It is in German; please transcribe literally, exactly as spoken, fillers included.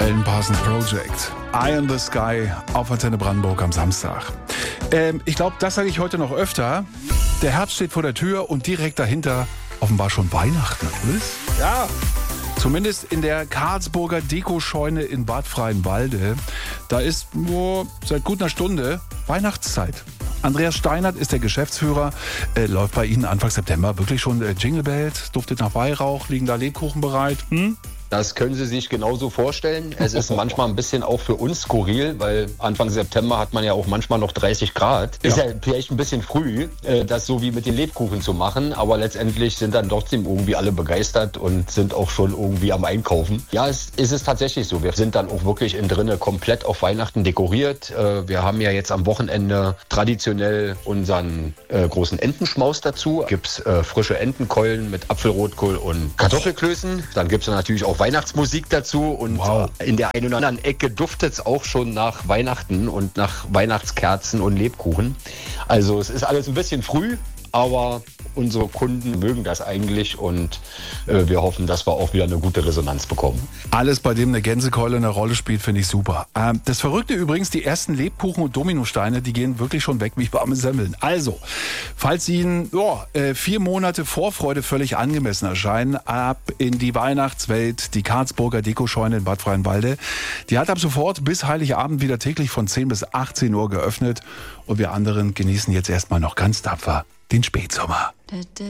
Alan Parsons Project. Eye in the Sky auf Antenne Brandenburg am Samstag. Ähm, ich glaube, das sage ich heute noch öfter. Der Herbst steht vor der Tür und direkt dahinter offenbar schon Weihnachten. Was? Ja. Zumindest in der Karlsburger Dekoscheune in Bad Freienwalde. Da ist nur seit gut einer Stunde Weihnachtszeit. Andreas Steinert ist der Geschäftsführer. Äh, läuft bei Ihnen Anfang September wirklich schon äh, Jingle Bells? Duftet nach Weihrauch? Liegen da Lebkuchen bereit? Hm? Das können Sie sich genauso vorstellen. Es ist manchmal ein bisschen auch für uns skurril, weil Anfang September hat man ja auch manchmal noch dreißig Grad. Ja. Ist ja vielleicht ein bisschen früh, das so wie mit den Lebkuchen zu machen, aber letztendlich sind dann trotzdem irgendwie alle begeistert und sind auch schon irgendwie am Einkaufen. Ja, es, es ist tatsächlich so. Wir sind dann auch wirklich innen drinne komplett auf Weihnachten dekoriert. Wir haben ja jetzt am Wochenende traditionell unseren äh, großen Entenschmaus dazu. Gibt's äh, frische Entenkeulen mit Apfelrotkohl und Kartoffelklößen. Dann gibt's natürlich auch Weihnachtsmusik dazu und wow. In der einen oder anderen Ecke duftet es auch schon nach Weihnachten und nach Weihnachtskerzen und Lebkuchen. Also es ist alles ein bisschen früh, aber unsere Kunden mögen das eigentlich und äh, wir hoffen, dass wir auch wieder eine gute Resonanz bekommen. Alles, bei dem eine Gänsekeule eine Rolle spielt, finde ich super. Ähm, das Verrückte übrigens, die ersten Lebkuchen und Dominosteine, die gehen wirklich schon weg wie warme Semmeln. Also, falls Ihnen oh, äh, vier Monate Vorfreude völlig angemessen erscheinen, ab in die Weihnachtswelt, die Karlsburger Dekoscheune in Bad Freienwalde. Die hat ab sofort bis Heiligabend wieder täglich von zehn bis achtzehn Uhr geöffnet und wir anderen genießen jetzt erstmal noch ganz tapfer den Spätsommer.